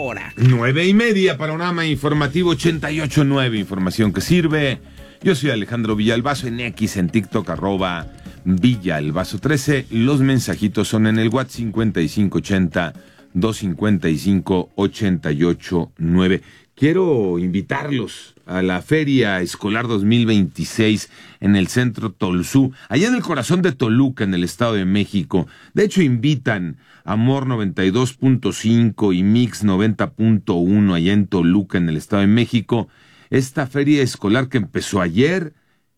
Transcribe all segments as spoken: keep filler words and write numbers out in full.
hora. Nueve y media, panorama informativo ochenta y ocho nueve, información que sirve. Yo soy Alejandro Villalbazo, en X, en TikTok, arroba Villalbazo trece. Los mensajitos son en el WhatsApp cincuenta y cinco ochenta, doscientos cincuenta y cinco, ochenta y ocho nueve. Quiero invitarlos a la Feria Escolar dos mil veintiséis en el Centro Tolzú, allá en el corazón de Toluca, en el Estado de México. De hecho, invitan Amor noventa y dos punto cinco y Mix noventa punto uno allá en Toluca, en el Estado de México. Esta feria escolar que empezó ayer,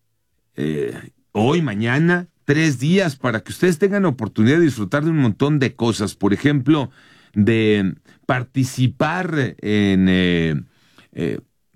eh, hoy, mañana, tres días para que ustedes tengan oportunidad de disfrutar de un montón de cosas. Por ejemplo, de participar en... Eh, eh,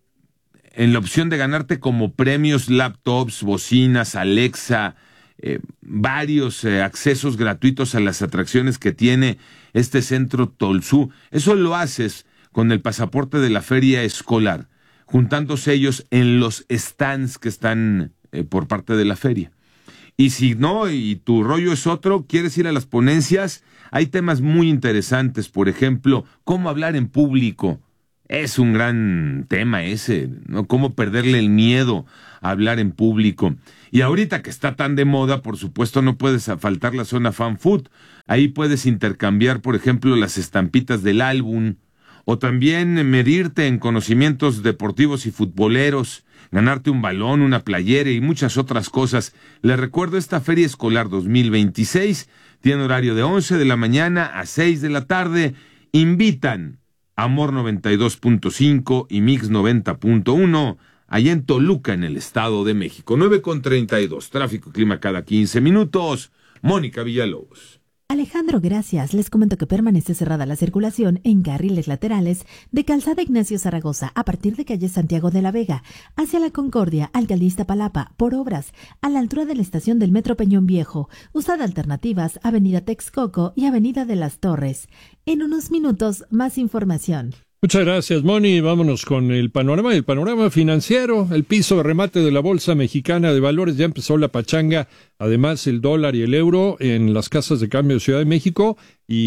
en la opción de ganarte como premios laptops, bocinas, Alexa, eh, varios eh, accesos gratuitos a las atracciones que tiene este Centro Tolzú. Eso lo haces con el pasaporte de la feria escolar, juntándose ellos en los stands que están eh, por parte de la feria. Y si no, y tu rollo es otro, quieres ir a las ponencias, hay temas muy interesantes. Por ejemplo, cómo hablar en público. Es un gran tema ese, ¿no? Cómo perderle el miedo a hablar en público. Y ahorita que está tan de moda, por supuesto, no puedes faltar la zona fan food. Ahí puedes intercambiar, por ejemplo, las estampitas del álbum, o también medirte en conocimientos deportivos y futboleros, ganarte un balón, una playera y muchas otras cosas. Les recuerdo, esta Feria Escolar dos mil veintiséis tiene horario de once de la mañana a seis de la tarde. Invitan Amor noventa y dos punto cinco y Mix noventa punto uno, allá en Toluca, en el Estado de México. nueve con treinta y dos, tráfico y clima cada quince minutos. Mónica Villalobos. Alejandro, gracias. Les comento que permanece cerrada la circulación en carriles laterales de Calzada Ignacio Zaragoza a partir de calle Santiago de la Vega hacia la Concordia, Alcaldía Iztapalapa, por obras a la altura de la estación del Metro Peñón Viejo. Usad alternativas Avenida Texcoco y Avenida de las Torres. En unos minutos, más información. Muchas gracias, Moni. Vámonos con el panorama, el panorama financiero. El piso de remate de la Bolsa Mexicana de Valores, ya empezó la pachanga. Además, el dólar y el euro en las casas de cambio de Ciudad de México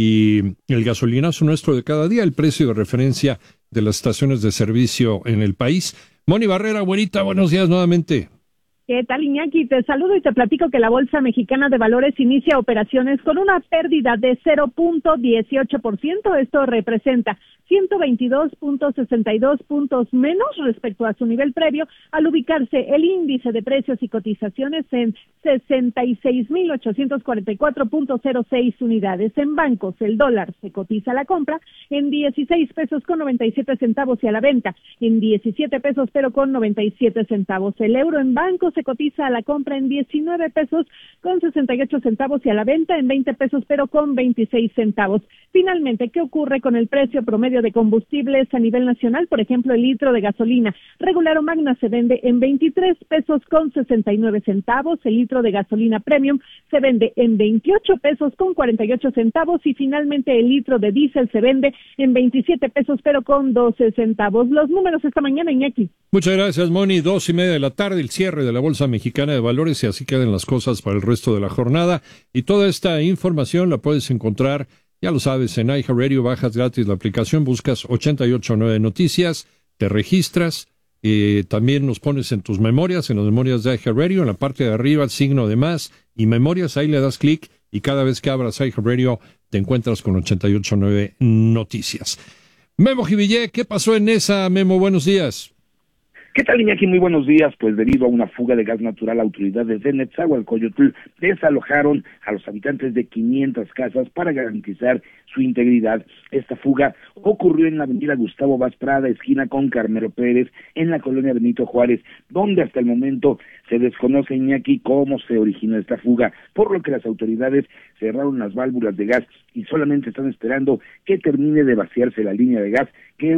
y el gasolinazo nuestro de cada día, el precio de referencia de las estaciones de servicio en el país. Moni Barrera, güerita, buenos días nuevamente. ¿Qué tal, Iñaki? Te saludo y te platico que la Bolsa Mexicana de Valores inicia operaciones con una pérdida de cero punto dieciocho por ciento. Esto representa ciento veintidós punto sesenta y dos puntos menos respecto a su nivel previo, al ubicarse el índice de precios y cotizaciones en sesenta y seis mil ochocientos cuarenta y cuatro punto cero seis unidades. En bancos, el dólar se cotiza a la compra en dieciséis pesos con noventa y siete centavos y a la venta en diecisiete pesos pero con noventa y siete centavos. El euro en bancos se cotiza a la compra en diecinueve pesos con sesenta y ocho centavos y a la venta en veinte pesos pero con veintiséis centavos. Finalmente, ¿qué ocurre con el precio promedio de combustibles a nivel nacional? Por ejemplo, el litro de gasolina regular o magna se vende en veintitrés pesos con sesenta y nueve centavos, el litro de gasolina premium se vende en veintiocho pesos con cuarenta y ocho centavos y finalmente el litro de diésel se vende en veintisiete pesos pero con doce centavos. Los números esta mañana, Iñaki. Muchas gracias, Moni. Dos y media de la tarde, el cierre de la Bolsa Mexicana de Valores, y así quedan las cosas para el resto de la jornada. Y toda esta información la puedes encontrar, ya lo sabes, en iHeartRadio. Bajas gratis la aplicación, buscas ochenta y ocho nueve Noticias, te registras, eh, también nos pones en tus memorias, en las memorias de iHeartRadio, en la parte de arriba el signo de más y memorias, ahí le das clic y cada vez que abras iHeartRadio te encuentras con ochenta y ocho nueve Noticias. Memo Jivillé, ¿qué pasó en esa, Memo? Buenos días. ¿Qué tal, Iñaki? Muy buenos días. Pues debido a una fuga de gas natural, autoridades de Netzahualcoyotl desalojaron a los habitantes de quinientas casas para garantizar su integridad. Esta fuga ocurrió en la avenida Gustavo Vaz Prada, esquina con Carmelo Pérez, en la colonia Benito Juárez, donde hasta el momento se desconoce, Iñaki, cómo se originó esta fuga, por lo que las autoridades cerraron las válvulas de gas y solamente están esperando que termine de vaciarse la línea de gas que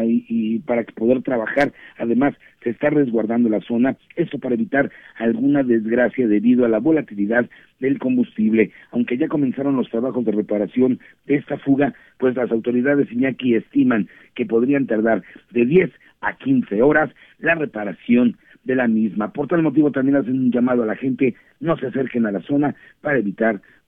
y para poder trabajar. Además, se está resguardando la zona, esto para evitar alguna desgracia debido a la volatilidad del combustible. Aunque ya comenzaron los trabajos de reparación de esta fuga, pues las autoridades, Iñaki, estiman que podrían tardar de diez a quince horas la reparación de la misma. Por tal motivo también hacen un llamado a la gente, no se acerquen a la zona para evitar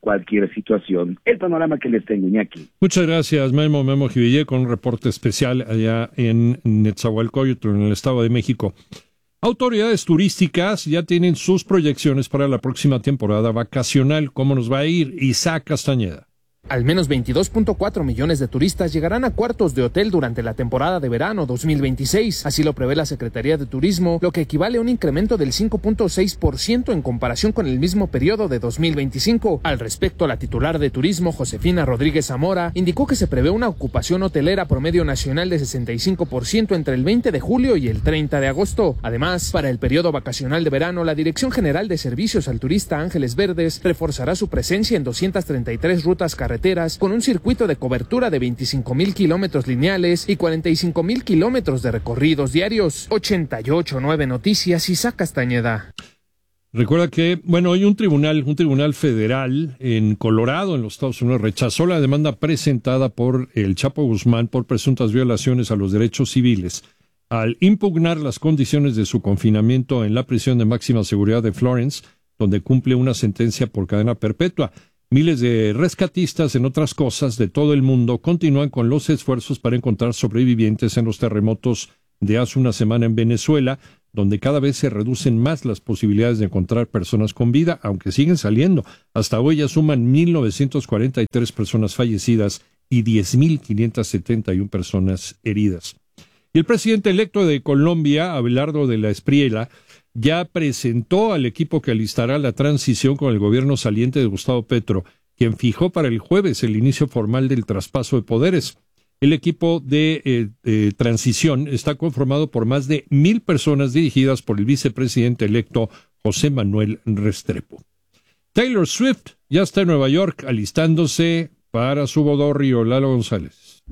cualquier situación. El panorama que les tengo, Iñaki. Muchas gracias, Memo, Memo Jivillé, con un reporte especial allá en Netzahualcóyotl, en el Estado de México. Autoridades turísticas ya tienen sus proyecciones para la próxima temporada vacacional. ¿Cómo nos va a ir? Isaac Castañeda. Al menos veintidós punto cuatro millones de turistas llegarán a cuartos de hotel durante la temporada de verano dos mil veintiséis. Así lo prevé la Secretaría de Turismo, lo que equivale a un incremento del cinco punto seis por ciento en comparación con el mismo periodo de dos mil veinticinco. Al respecto, la titular de Turismo, Josefina Rodríguez Zamora, indicó que se prevé una ocupación hotelera promedio nacional de sesenta y cinco por ciento entre el veinte de julio y el treinta de agosto. Además, para el periodo vacacional de verano, la Dirección General de Servicios al Turista Ángeles Verdes reforzará su presencia en doscientas treinta y tres rutas carreteras con un circuito de cobertura de veinticinco mil kilómetros lineales y cuarenta y cinco mil kilómetros de recorridos diarios. ochenta y ocho punto nueve Noticias, Isaac Castañeda. Recuerda que, bueno, hoy un tribunal, un tribunal federal en Colorado, en los Estados Unidos, rechazó la demanda presentada por el Chapo Guzmán por presuntas violaciones a los derechos civiles al impugnar las condiciones de su confinamiento en la prisión de máxima seguridad de Florence, donde cumple una sentencia por cadena perpetua. Miles de rescatistas, en otras cosas, de todo el mundo continúan con los esfuerzos para encontrar sobrevivientes en los terremotos de hace una semana en Venezuela, donde cada vez se reducen más las posibilidades de encontrar personas con vida, aunque siguen saliendo. Hasta hoy ya suman mil novecientas cuarenta y tres personas fallecidas y diez mil quinientas setenta y una personas heridas. Y el presidente electo de Colombia, Abelardo de la Espriella, ya presentó al equipo que alistará la transición con el gobierno saliente de Gustavo Petro, quien fijó para el jueves el inicio formal del traspaso de poderes. El equipo de eh, eh, transición está conformado por más de mil personas dirigidas por el vicepresidente electo José Manuel Restrepo. Taylor Swift ya está en Nueva York alistándose para su bodorrio. Lalo González.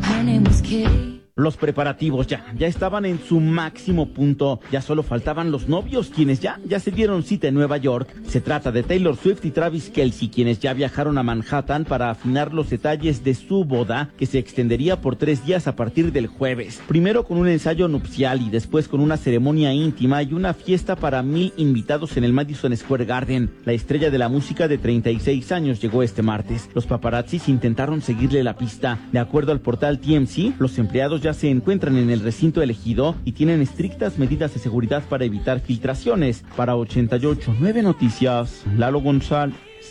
Los preparativos ya, ya estaban en su máximo punto, ya solo faltaban los novios, quienes ya, ya se dieron cita en Nueva York. Se trata de Taylor Swift y Travis Kelce, quienes ya viajaron a Manhattan para afinar los detalles de su boda, que se extendería por tres días a partir del jueves. Primero con un ensayo nupcial y después con una ceremonia íntima y una fiesta para mil invitados en el Madison Square Garden. La estrella de la música de treinta y seis años llegó este martes. Los paparazzis intentaron seguirle la pista. De acuerdo al portal T M Z, los empleados ya se encuentran en el recinto elegido y tienen estrictas medidas de seguridad para evitar filtraciones. Para ochenta y ocho punto nueve Noticias, Lalo González.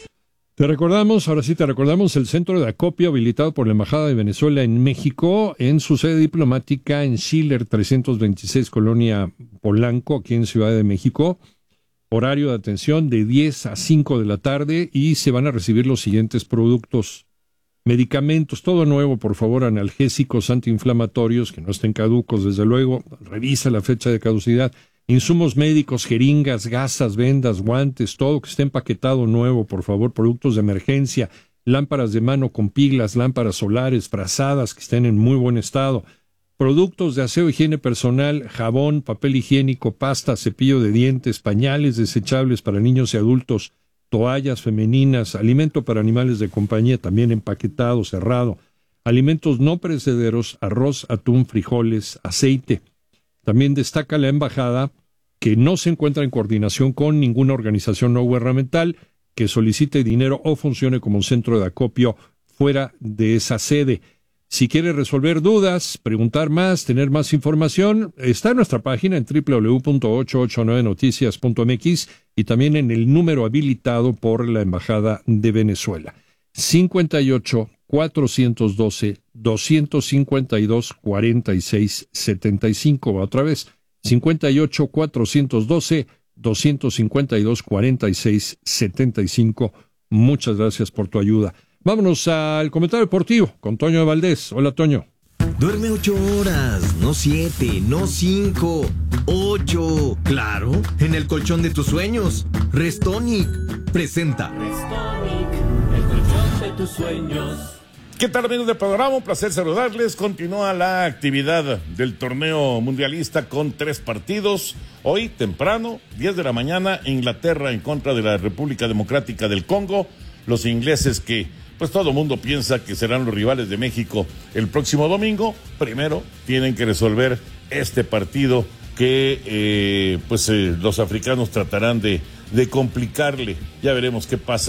Te recordamos, ahora sí te recordamos, el centro de acopio habilitado por la Embajada de Venezuela en México en su sede diplomática en Schiller trescientos veintiséis, Colonia Polanco, aquí en Ciudad de México. Horario de atención de diez a cinco de la tarde y se van a recibir los siguientes productos. Medicamentos, todo nuevo, por favor, analgésicos, antiinflamatorios, que no estén caducos, desde luego, revisa la fecha de caducidad, insumos médicos, jeringas, gasas, vendas, guantes, todo que esté empaquetado nuevo, por favor, productos de emergencia, lámparas de mano con pilas, lámparas solares, frazadas, que estén en muy buen estado, productos de aseo, higiene personal, jabón, papel higiénico, pasta, cepillo de dientes, pañales desechables para niños y adultos, toallas femeninas, alimento para animales de compañía, también empaquetado, cerrado, alimentos no perecederos, arroz, atún, frijoles, aceite. También destaca la embajada que no se encuentra en coordinación con ninguna organización no gubernamental que solicite dinero o funcione como un centro de acopio fuera de esa sede. Si quiere resolver dudas, preguntar más, tener más información, está en nuestra página en doble u doble u doble u punto ochocientos ochenta y nueve noticias punto m x y también en el número habilitado por la Embajada de Venezuela. cincuenta y ocho, cuatrocientos doce, doscientos cincuenta y dos, cuarenta y seis setenta y cinco. Otra vez, cincuenta y ocho, cuatrocientos doce, doscientos cincuenta y dos, cuarenta y seis setenta y cinco. Muchas gracias por tu ayuda. Vámonos al comentario deportivo con Toño de Valdés. Hola, Toño. Duerme ocho horas, no siete, no cinco, ocho. Claro, en el colchón de tus sueños. Restonic presenta. Restonic, el colchón de tus sueños. ¿Qué tal, amigos del programa? Un placer saludarles. Continúa la actividad del torneo mundialista con tres partidos. Hoy, temprano, diez de la mañana, Inglaterra en contra de la República Democrática del Congo. Los ingleses que, pues todo el mundo piensa que serán los rivales de México el próximo domingo. Primero tienen que resolver este partido que eh, pues eh, los africanos tratarán de, de complicarle. Ya veremos qué pasa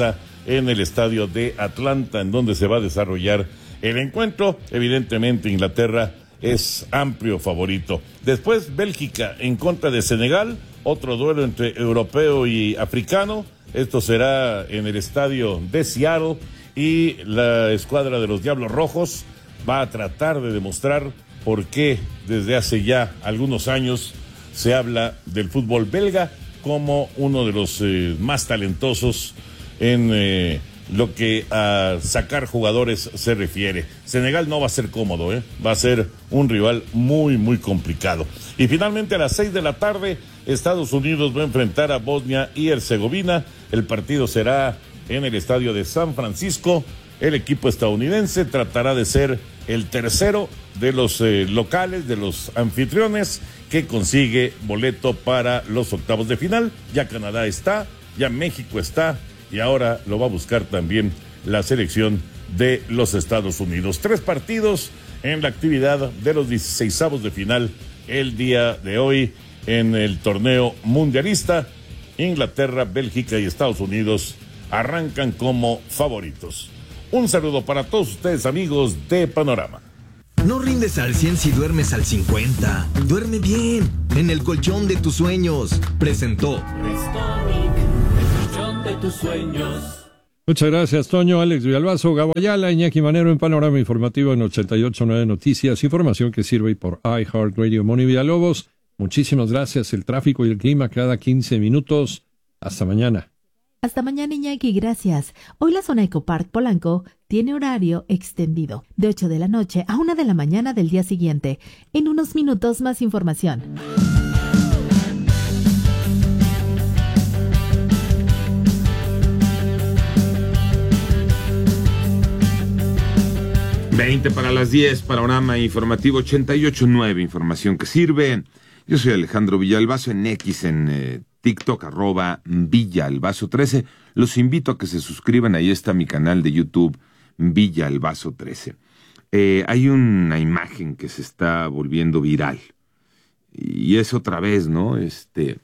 en el estadio de Atlanta, en donde se va a desarrollar el encuentro. Evidentemente Inglaterra es amplio favorito. Después Bélgica en contra de Senegal, otro duelo entre europeo y africano. Esto será en el estadio de Seattle y la escuadra de los Diablos Rojos va a tratar de demostrar por qué desde hace ya algunos años se habla del fútbol belga como uno de los eh, más talentosos en eh, lo que a sacar jugadores se refiere. Senegal no va a ser cómodo, ¿eh? Va a ser un rival muy, muy complicado. Y finalmente a las seis de la tarde, Estados Unidos va a enfrentar a Bosnia y Herzegovina. El partido será en el estadio de San Francisco. El equipo estadounidense tratará de ser el tercero de los eh, locales, de los anfitriones, que consigue boleto para los octavos de final. Ya Canadá está, ya México está, y ahora lo va a buscar también la selección de los Estados Unidos. Tres partidos en la actividad de los dieciseisavos de final el día de hoy en el torneo mundialista. Inglaterra, Bélgica y Estados Unidos arrancan como favoritos. Un saludo para todos ustedes, amigos de Panorama. No rindes al cien si duermes al cincuenta. Duerme bien, en el colchón de tus sueños. Presentó Restonic, el colchón de tus sueños. Muchas gracias, Toño, Alex Villalbazo, Gabo Ayala, Iñaki Manero en Panorama Informativo en ochenta y ocho punto nueve Noticias. Información que sirve por iHeartRadio. Moni Villalobos, muchísimas gracias. El tráfico y el clima cada quince minutos. Hasta mañana. Hasta mañana, Iñaki, gracias. Hoy la zona Ecopark Polanco tiene horario extendido, de ocho de la noche a una de la mañana del día siguiente. En unos minutos más información. veinte para las diez, Panorama Informativo ochenta y ocho punto nueve, información que sirve. Yo soy Alejandro Villalbazo, en X, en eh, TikTok, arroba Villalbazo trece. Los invito a que se suscriban, ahí está mi canal de YouTube, Villalbazo trece. Eh, hay una imagen que se está volviendo viral, y es otra vez, ¿no? Este,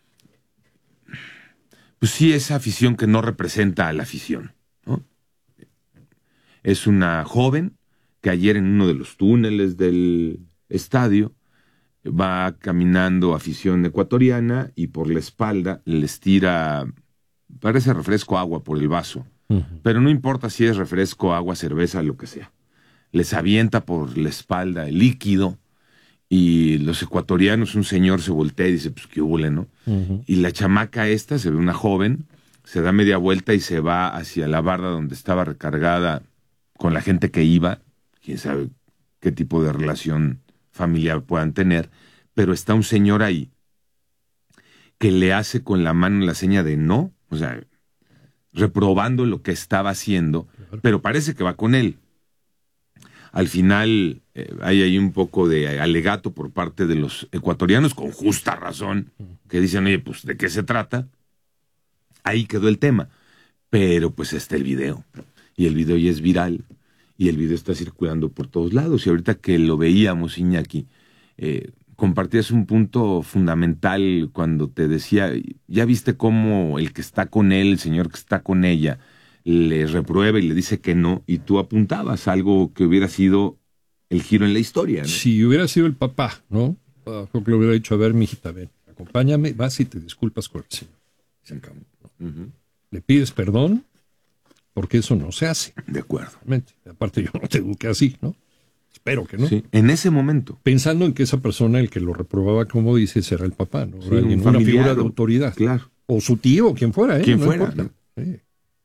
pues sí, esa afición que no representa a la afición, ¿no? Es una joven que ayer en uno de los túneles del estadio va caminando afición ecuatoriana y por la espalda les tira, parece refresco, agua por el vaso. Uh-huh. Pero no importa si es refresco, agua, cerveza, lo que sea. Les avienta por la espalda el líquido y los ecuatorianos, un señor se voltea y dice, pues qué hule, ¿no? Uh-huh. Y la chamaca esta, se ve una joven, se da media vuelta y se va hacia la barda donde estaba recargada con la gente que iba, quién sabe qué tipo de relación familiar puedan tener, pero está un señor ahí que le hace con la mano la seña de no, o sea, reprobando lo que estaba haciendo, pero parece que va con él. Al final eh, hay ahí un poco de alegato por parte de los ecuatorianos, con justa razón, que dicen, oye, pues, ¿de qué se trata? Ahí quedó el tema, pero pues está el video, y el video ya es viral, y el video está circulando por todos lados, y ahorita que lo veíamos, Iñaki, eh, compartías un punto fundamental cuando te decía, ya viste cómo el que está con él, el señor que está con ella, le reprueba y le dice que no, y tú apuntabas algo que hubiera sido el giro en la historia, ¿no? Si hubiera sido el papá, ¿no? Creo que le hubiera dicho, a ver, mijita, ven, acompáñame, vas y te disculpas con el señor. Se acabó, ¿no? Uh-huh. Le pides perdón, porque eso no se hace. De acuerdo. Realmente. Aparte, yo no te eduqué así, ¿no? Espero que no. Sí, en ese momento. Pensando en que esa persona, el que lo reprobaba, como dices, era el papá, ¿no? Sí, Era un una figura de autoridad. Claro. O su tío, quien fuera, ¿eh? Quien no fuera. Importa. ¿No? Sí.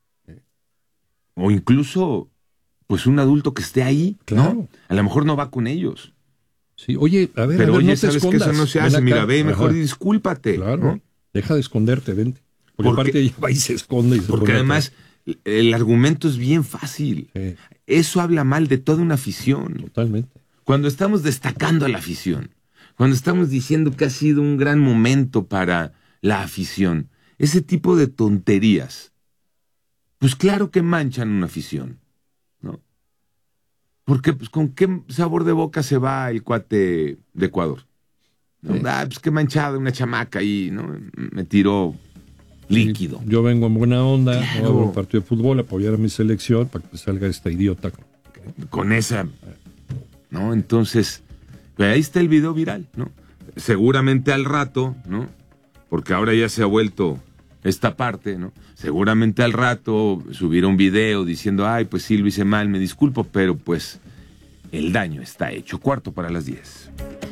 O incluso, pues un adulto que esté ahí, claro. ¿no? A lo mejor no va con ellos. Sí, oye, a ver, pero a ver, oye, no te sabes escondas. que eso no se Ven hace, acá. mira, ve, mejor Ajá. discúlpate. Claro, ¿no? Deja de esconderte, vente. Porque, porque aparte ella va y se esconde. Y se porque además, atrás. El argumento es bien fácil. Sí. Eso habla mal de toda una afición. Totalmente. Cuando estamos destacando a la afición, cuando estamos diciendo que ha sido un gran momento para la afición, ese tipo de tonterías, pues claro que manchan una afición, ¿no? Porque pues, ¿con qué sabor de boca se va el cuate de Ecuador? ¿No? Sí. Ah, pues qué manchada, una chamaca ahí, ¿no? Me tiró líquido. Sí, yo vengo en buena onda, claro. voy a ver un partido de fútbol, apoyar a mi selección para que salga esta idiota. Con esa, ¿no? Entonces, pues ahí está el video viral, ¿no? Seguramente al rato, ¿no? Porque ahora ya se ha vuelto esta parte, ¿no? Seguramente al rato subirá un video diciendo, ay, pues sí, lo hice mal, me disculpo, pero pues el daño está hecho. Cuarto para las diez.